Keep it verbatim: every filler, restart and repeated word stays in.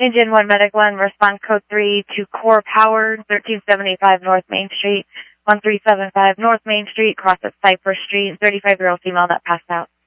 Engine one Medic one, respond code three to Core Power, thirteen seventy-five North Main Street, one three seven five North Main Street, cross at Cypress Street, thirty-five-year-old female that passed out.